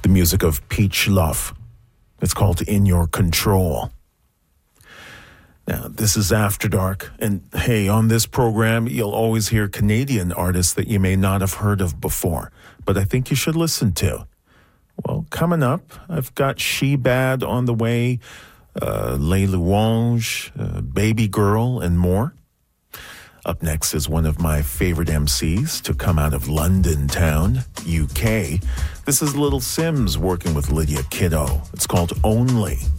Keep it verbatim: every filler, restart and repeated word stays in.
the music of Peach Love. It's called In Your Control. Now, this is After Dark, and hey, on this program, you'll always hear Canadian artists that you may not have heard of before, but I think you should listen to. Well, coming up, I've got She Bad on the way, uh, Les Louanges, uh, Baby Girl, and more. Up next is one of my favorite M Cs to come out of London town, U K. This is Little Sims working with Lydia Kiddo. It's called Only.